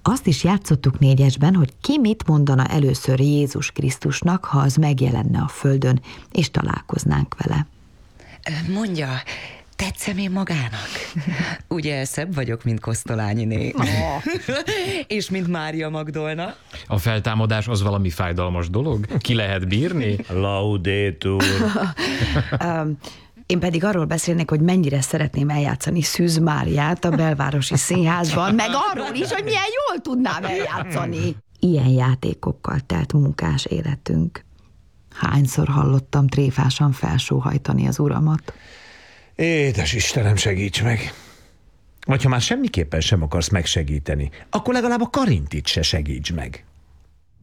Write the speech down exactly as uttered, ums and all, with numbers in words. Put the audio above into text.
Azt is játszottuk négyesben, hogy ki mit mondana először Jézus Krisztusnak, ha az megjelenne a földön, és találkoznánk vele. Mondja, tetszem én magának? Ugye szebb vagyok, mint Kosztolányiné. Oh. És mint Mária Magdolna. A feltámadás az valami fájdalmas dolog? Ki lehet bírni? Laudétur. um, Én pedig arról beszélnék, hogy mennyire szeretném eljátszani Szűz Máriát a Belvárosi Színházban, meg arról is, hogy milyen jól tudnám eljátszani. Ilyen játékokkal telt munkás életünk. Hányszor hallottam tréfásan felsóhajtani az uramat. Édes Istenem, segíts meg! Vagy ha már semmiképpen sem akarsz megsegíteni, akkor legalább a Karintit se segíts meg.